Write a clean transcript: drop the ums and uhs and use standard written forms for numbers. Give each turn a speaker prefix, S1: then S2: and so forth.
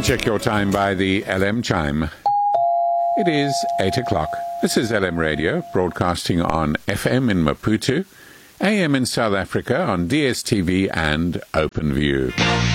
S1: Check your time by the LM chime. It is 8 o'clock. This is LM Radio, broadcasting on FM in Maputo, AM in South Africa on DSTV and OpenView.